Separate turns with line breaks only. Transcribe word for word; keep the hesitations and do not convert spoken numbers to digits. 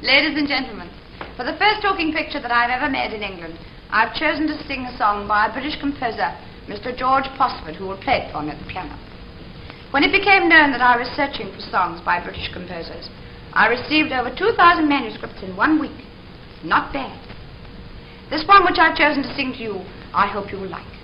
Ladies and gentlemen, for the first talking picture that I've ever made in England, I've chosen to sing a song by a British composer, Mister George Posford, who will play it for me at the piano. When it became known that I was searching for songs by British composers, I received over two thousand manuscripts in one week. Not bad. This one which I've chosen to sing to you, I hope you will like.